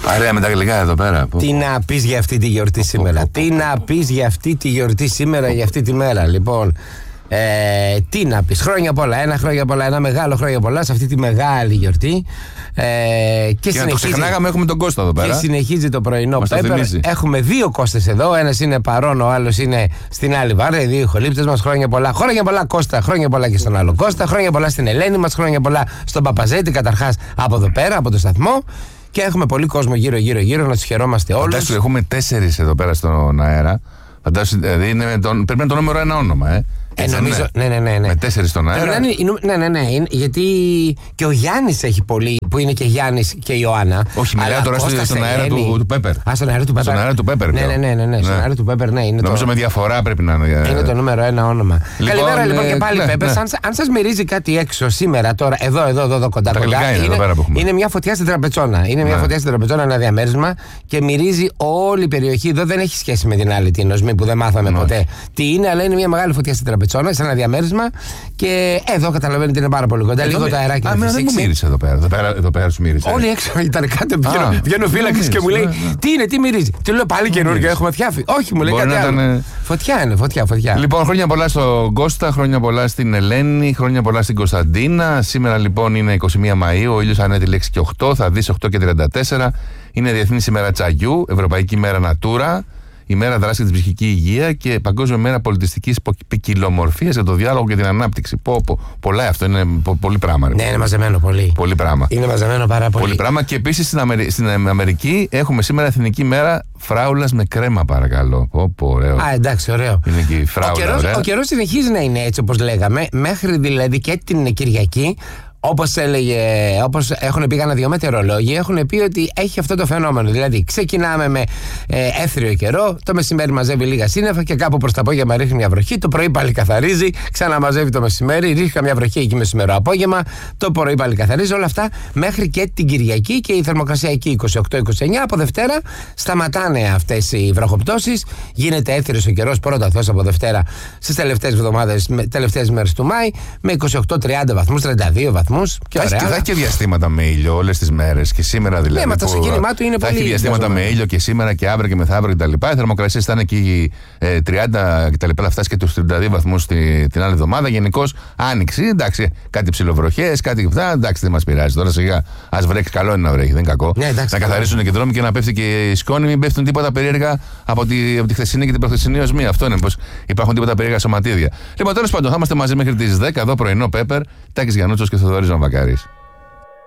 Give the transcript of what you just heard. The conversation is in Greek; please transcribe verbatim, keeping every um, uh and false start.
Παρέα με τα γλυκά εδώ πέρα. Τι να πεις για αυτή τη γιορτή σήμερα. Τι να πεις για αυτή τη γιορτή σήμερα, για αυτή τη μέρα. Λοιπόν, ε, τι να πεις. Χρόνια πολλά. Ένα χρόνια πολλά. Ένα μεγάλο χρόνια πολλά σε αυτή τη μεγάλη γιορτή. Ε, και και να το ξεχνάγαμε, έχουμε τον Κώστα εδώ πέρα. Και συνεχίζει το πρωινό Πέπερ. Έχουμε δύο Κώστες εδώ. Ένας είναι παρόν, ο άλλος είναι στην άλλη βάρδια. Οι δύο ηχολήπτες μας. Χρόνια πολλά. Χρόνια πολλά Κώστα. Χρόνια πολλά και στον άλλο Κώστα. Χρόνια πολλά στην Ελένη μας. Χρόνια πολλά στον Παπαζέτη. Καταρχάς από εδώ πέρα, από το σταθμό. Και έχουμε πολύ κόσμο γύρω-γύρω-γύρω να τους χαιρόμαστε όλους. Φαντάσου, έχουμε τέσσερις εδώ πέρα στον αέρα. Φαντάσου, δηλαδή είναι τον, πρέπει να είναι το νούμερο ένα όνομα, ε. Ε, νομίζω, ναι, ναι, ναι, ναι. Με τέσσερις στον αέρα. Ναι, ναι, ναι, ναι, ναι, γιατί και ο Γιάννης έχει πολύ, που είναι και Γιάννης και Ιωάννα. Όχι, μιλάω τώρα στο, στον αέρα του, του Πέπερ. Α, στον αέρα του Πέπερ. Στον αέρα του Πέπερ. Ναι, ναι, ναι, ναι, ναι, στον αέρα του Πέπερ, ναι. Είναι νομίζω το... με διαφορά πρέπει να είναι. Είναι το νούμερο ένα όνομα. Λοιπόν, καλημέρα λοιπόν και πάλι, ναι, Πέπερ. ναι. Αν, αν σας μυρίζει κάτι έξω σήμερα, τώρα, εδώ, εδώ, εδώ, εδώ κοντά, τα κοντά. Είναι, είναι, είναι, είναι μια φωτιά στην Τραπετσόνα. Είναι μια ναι. φωτιά στην Τραπετσόνα, ένα διαμέρισμα και μυρίζει όλη η περιοχή. Εδώ δεν έχει σχέση με την άλλη την οσμή που δεν μάθαμε ναι. ποτέ τι είναι, αλλά είναι μια μεγάλη φωτιά στην Τραπετσόνα, σε ένα διαμέρισμα. Και εδώ καταλαβαίνετε ότι είναι πάρα πολύ κοντά. Λίγο το αεράκι. Α, δεν μου μύρισε εδώ πέρα. Εδώ πέρα, εδώ πέρα σου μύρισε. Όλοι έξω ήταν κάτω. Βγαίνω φύλακας και μου λέει τι είναι, τι μυρίζει. Του λέω πάλι καινούργια, έχουμε φτιάφει. Όχι, μου λέει κάτι άλλο. Φωτιά είναι, φωτιά, φωτιά. Λοιπόν, χρόνια πολλά στον Κώστα, χρόνια πολλά στην Ελένη, χρόνια πολλά στην Κωνσταντίνα. Σήμερα λοιπόν είναι είκοσι μία Μαΐου, ο ήλιος ανέτειλε έξι και οκτώ, θα δεις οκτώ και τριάντα τέσσερα. Είναι Διεθνής ημέρα Τσαγιού, Ευρωπαϊκή ημέρα Natura. Ημέρα δράση για την ψυχική υγεία και Παγκόσμια μέρα πολιτιστικής ποικιλομορφίας για το διάλογο και την ανάπτυξη. Πω, πω, πολλά αυτό είναι πο, πολύ πράγμα. Ναι, είναι μαζεμένο πολύ. Πολύ πράγμα. Είναι μαζεμένο πάρα πολύ. Πολύ πράγμα και επίσης στην, Αμερι... στην Αμερική έχουμε σήμερα Εθνική μέρα φράουλας με κρέμα, παρακαλώ. Πω, πω, ωραίο. Α, εντάξει, ωραίο. Είναι και η φράουλα. Ο καιρός συνεχίζει να είναι έτσι όπως λέγαμε, μέχρι δηλαδή και την Κυριακή. Όπως έλεγε, όπως έχουν πει κανένα δυο μετεωρολόγοι, έχουν πει ότι έχει αυτό το φαινόμενο. Δηλαδή, ξεκινάμε με ε, έθριο καιρό, το μεσημέρι μαζεύει λίγα σύννεφα και κάπου προς το απόγευμα ρίχνει μια βροχή. Το πρωί πάλι καθαρίζει, ξαναμαζεύει το μεσημέρι, ρίχνει καμιά βροχή εκεί μεσημερό απόγευμα. Το πρωί πάλι καθαρίζει. Όλα αυτά μέχρι και την Κυριακή και η θερμοκρασία εκεί είκοσι οκτώ είκοσι εννιά. Από Δευτέρα σταματάνε αυτές οι βροχοπτώσεις. Γίνεται έθριος ο καιρός πρώτα Θεός από Δευτέρα στις τελευταίες εβδομάδες, τελευταίες μέρες του Μάη, με είκοσι οκτώ τριάντα βαθμούς, τριάντα δύο βαθμούς. Και θα, έχει, θα έχει και διαστήματα με ήλιο όλες τις μέρες και σήμερα δηλαδή. Ναι, μα το ξεκίνημά του είναι θα πολύ. Θα έχει διαστήματα με ήλιο και σήμερα και αύριο και μεθαύριο κτλ. Οι θερμοκρασίες θα είναι εκεί ε, τριάντα κτλ. Θα φτάσει και τους τριάντα δύο βαθμούς τη, την άλλη εβδομάδα. Γενικώς άνοιξη, εντάξει, κάτι ψιλοβροχές, κάτι αυτά. Εντάξει, δεν μας πειράζει. Τώρα σιγά, ας βρέξει, καλό είναι να βρέχει, δεν είναι κακό. Ναι, εντάξει, να καθαρίσουν και δρόμοι και να πέφτει και η σκόνη, μην πέφτουν τίποτα περίεργα από τη, από τη χθεσινή και την προχθεσινή οσμή. Αυτό είναι, πως υπάρχουν τίποτα περίεργα σωματίδια. Λοιπόν, τέλος πάντων, θα είμαστε μαζί μέχρι τις δέκα εδώ πρωινό Πέπερ, Τάκης Γιαννούτσος και Θοδωρής Βαμβακάρης.